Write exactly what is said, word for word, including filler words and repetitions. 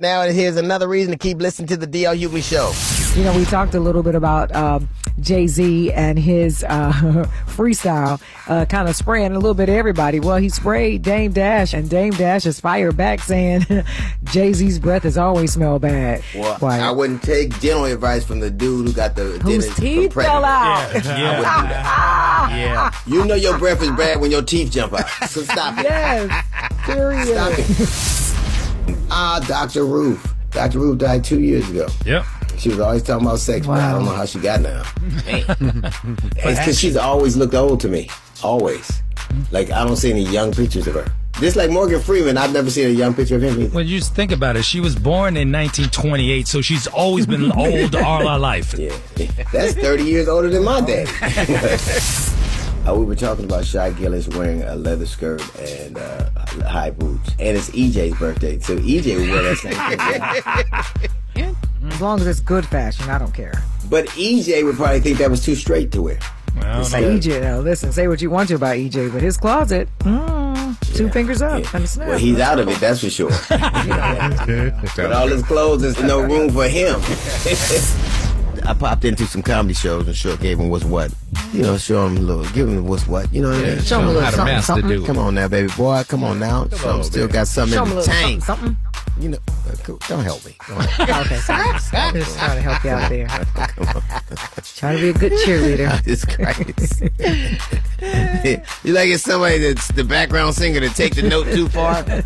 Now here's another reason to keep listening to the D L Hughley Show. You know, we talked a little bit about um, Jay-Z and his uh, freestyle uh, kind of spraying a little bit of everybody. Well, he sprayed Dame Dash, and Dame Dash is fired back saying Jay-Z's breath has always smelled bad. Well, Quiet. I wouldn't take general advice from the dude who got the Whose dentist teeth from fell Predator. out. Yeah, I yeah, wouldn't do that. yeah. You know your breath is bad when your teeth jump out. So stop it. Yes, period. Stop it. Ah, Doctor Ruth. Doctor Ruth died two years ago. Yep. She was always talking about sex, but I Wow. don't know how she got now. It's because she's always looked old to me. Always. Like, I don't see any young pictures of her. Just like Morgan Freeman, I've never seen a young picture of him either. Well, you just think about it. She was born in nineteen twenty-eight, so she's always been old all her life. Yeah, that's thirty years older than my dad. Uh, we were talking about Shy Gillis wearing a leather skirt and uh, high boots. And it's E J's birthday, so E J would wear that same thing. As long as it's good fashion, I don't care. But E J would probably think that was too straight to wear. Well, Say E J, now listen, say what you want to about E J, but his closet, mm, two Yeah. fingers up Yeah. and a snap. Well, he's out of it, that's for sure. With all his clothes, there's no room for him. I popped into some comedy shows and sure gave him what's what. You know, show him a little, give him what's what. You know what I mean? show him how to master something. do. Come on now, baby boy. Come on now. Some on, still baby. got something Show in him a the little tank. something, You know, uh, cool. Don't help me. Don't help me. something. Okay, sorry. I'm just trying to help you out there. Trying to be a good cheerleader. Jesus Christ. You like it's somebody that's the background singer to take the note too far?